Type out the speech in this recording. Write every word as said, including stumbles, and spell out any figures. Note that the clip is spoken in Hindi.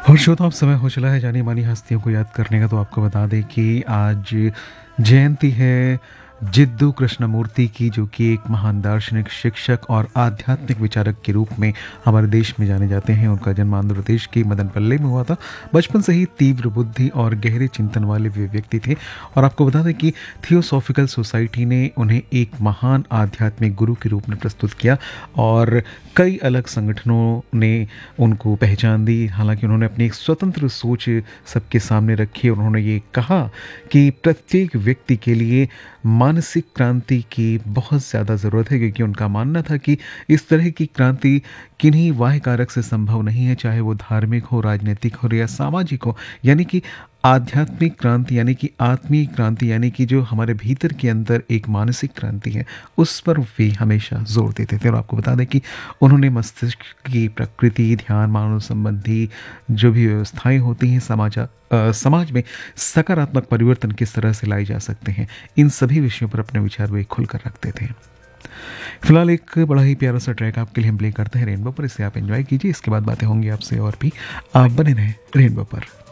और श्रोताओं, अब समय हो चला है जानी मानी हस्तियों को याद करने का। तो आपको बता दें कि आज जयंती है जिद्दू कृष्णमूर्ति की, जो कि एक महान दार्शनिक, शिक्षक और आध्यात्मिक विचारक के रूप में हमारे देश में जाने जाते हैं। उनका जन्म आंध्र प्रदेश के मदनपल्ले में हुआ था। बचपन से ही तीव्र बुद्धि और गहरे चिंतन वाले वे व्यक्ति थे। और आपको बता दें कि थियोसॉफिकल सोसाइटी ने उन्हें एक महान आध्यात्मिक गुरु के रूप में प्रस्तुत किया और कई अलग संगठनों ने उनको पहचान दी। हालांकि उन्होंने अपनी एक स्वतंत्र सोच सबके सामने रखी और उन्होंने ये कहा कि प्रत्येक व्यक्ति के लिए मानसिक क्रांति की बहुत ज़्यादा ज़रूरत है, क्योंकि उनका मानना था कि इस तरह की क्रांति किन्हीं बाह्य कारक से संभव नहीं है, चाहे वो धार्मिक हो, राजनीतिक हो या सामाजिक हो। यानी कि आध्यात्मिक क्रांति यानी कि आत्मीय क्रांति, यानी कि जो हमारे भीतर के अंदर एक मानसिक क्रांति है, उस पर वे हमेशा जोर देते थे। और आपको बता दें कि उन्होंने मस्तिष्क की प्रकृति, ध्यान, मानव संबंधी जो भी व्यवस्थाएं होती हैं समाज अ, समाज में सकारात्मक परिवर्तन किस तरह से लाए जा सकते हैं, इन सभी विषयों पर अपने विचार वे खुलकर रखते थे। फिलहाल एक बड़ा ही प्यारा सा ट्रैक आपके लिए हम प्ले करते हैं रेनबो पर, इसे आप एंजॉय कीजिए। इसके बाद बातें होंगी आपसे और भी। आप बने रहें रेनबो पर।